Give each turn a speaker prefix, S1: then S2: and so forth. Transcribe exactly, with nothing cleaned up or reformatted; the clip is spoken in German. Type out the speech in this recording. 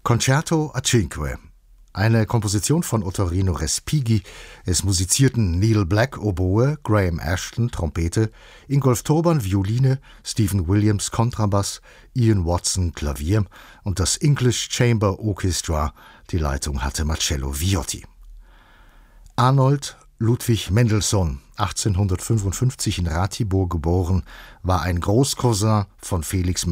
S1: Concerto a cinque, eine Komposition von Ottorino Respighi. Es musizierten Neil Black Oboe, Graham Ashton Trompete, Ingolf Turban Violine, Stephen Williams Kontrabass, Ian Watson Klavier und das English Chamber Orchestra. Die Leitung hatte Marcello Viotti. Arnold Ludwig Mendelssohn, achtzehnhundertfünfundfünfzig in Ratibor geboren, war ein Großcousin von Felix